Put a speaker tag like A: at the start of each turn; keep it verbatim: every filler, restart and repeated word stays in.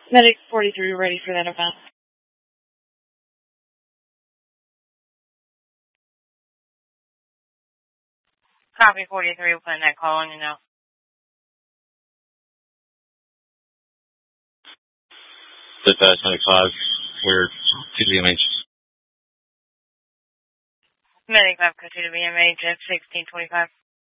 A: Medic forty-three, ready for that event.
B: Copy forty-three, we'll put that call on you now.
C: Dispatch ninety-five, we're to the M H.
B: Medic five, go to the B M H at sixteen twenty-five.